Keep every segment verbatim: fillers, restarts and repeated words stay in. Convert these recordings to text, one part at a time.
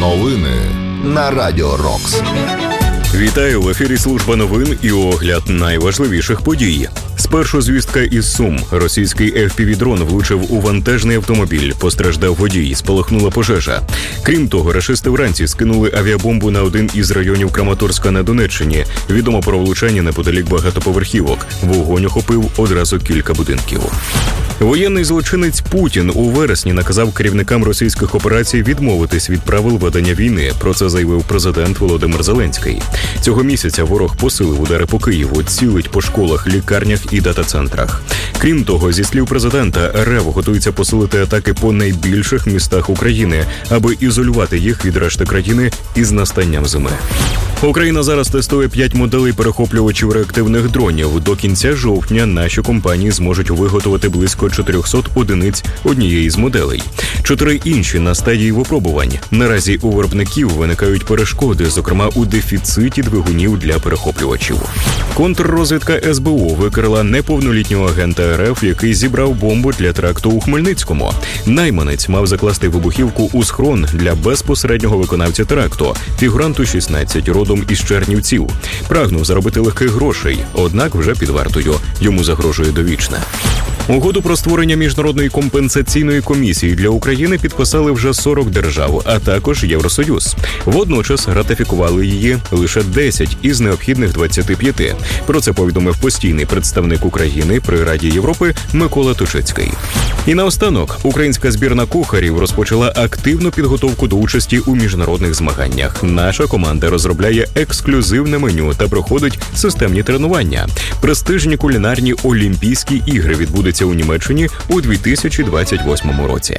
Новини на Радіо Рокс. Вітаю, в ефірі служба новин і огляд найважливіших подій. Спершу звістка із Сум. Російський еф пі ві-дрон влучив у вантажний автомобіль. Постраждав водій, спалахнула пожежа. Крім того, рашисти вранці скинули авіабомбу на один із районів Краматорська на Донеччині. Відомо про влучання неподалік багатоповерхівок. Вогонь охопив одразу кілька будинків. Воєнний злочинець Путін у вересні наказав керівникам російських операцій відмовитись від правил ведення війни. Про це заявив президент Володимир Зеленський. Цього місяця ворог посилив удари по Києву, цілить по школах, лікарнях і дата-центрах. Крім того, зі слів президента, РФ готується посилити атаки по найбільших містах України, аби ізолювати їх від решти країни із настанням зими. Україна зараз тестує п'ять моделей перехоплювачів реактивних дронів. До кінця жовтня наші компанії зможуть виготовити близько чотириста одиниць однієї з моделей. Чотири інші на стадії випробувань. Наразі у виробників виникають перешкоди, зокрема у дефіциті двигунів для перехоплювачів. Контррозвідка ес бе у викрила неповнолітнього агента РФ, який зібрав бомбу для теракту у Хмельницькому. Найманець мав закласти вибухівку у схрон для безпосереднього виконавця теракту, фігуранту шістнадцять, родом із Чернівців. Прагнув заробити легких грошей, однак вже під вартою. Йому загрожує довічне. Угоду про створення міжнародної компенсаційної комісії для України підписали вже сорок держав, а також Євросоюз. Водночас ратифікували її лише десять із необхідних двадцяти п'яти. Про це повідомив постійний представник України при Раді Європи Микола Тушицький. І наостанок, українська збірна кухарів розпочала активну підготовку до участі у міжнародних змаганнях. Наша команда розробляє ексклюзивне меню та проходить системні тренування. Престижні кулінарні Олімпійські ігри відбудуться у Німеччині у дві тисячі двадцять восьмому році.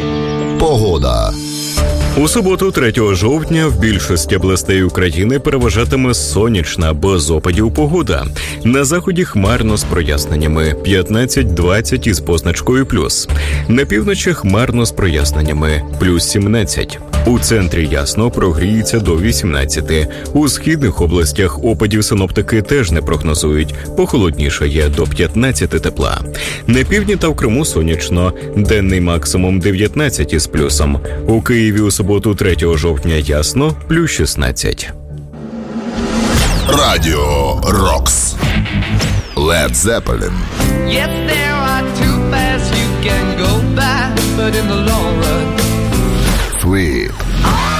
Погода. У суботу, третього жовтня, в більшості областей України переважатиме сонячна, без опадів погода. На заході хмарно з проясненнями – п'ятнадцять двадцять із позначкою плюс. На півночі хмарно з проясненнями – плюс сімнадцять. У центрі ясно, прогріється до вісімнадцяти. У східних областях опадів синоптики теж не прогнозують. Похолоднішає до п'ятнадцяти тепла. На півдні та в Криму сонячно. Денний максимум дев'ятнадцять із плюсом. У Києві у суботу, третього жовтня, ясно, плюс шістнадцять. Радіо Рокс. Led Zeppelin. Yes, there are two paths you can go by, but in the long run, Sweet.